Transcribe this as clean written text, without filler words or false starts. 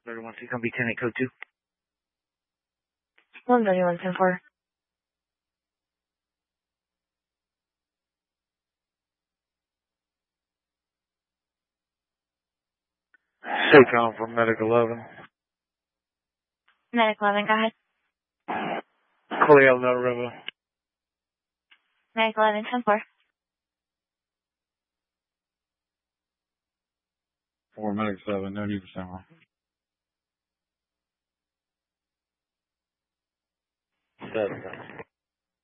31 C, come be 10-8 code 2. 131-10-4. SACOM from Medic 11. Medic 11, go ahead. Cleo, no river. Medic 11-10-4. 4 Medic 7, no need for sound. 7.